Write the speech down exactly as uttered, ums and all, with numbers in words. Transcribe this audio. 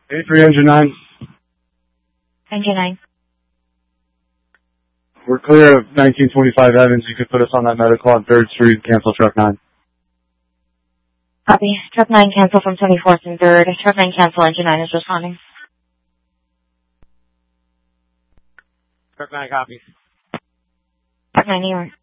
eighty-three, engine nine. Engine nine. We're clear of nineteen twenty-five Evans. You could put us on that medical on third Street, cancel truck nine. Copy. Truck nine cancel from twenty-fourth and third. Truck nine cancel, engine nine is responding. Truck nine copies. Truck nine, New York.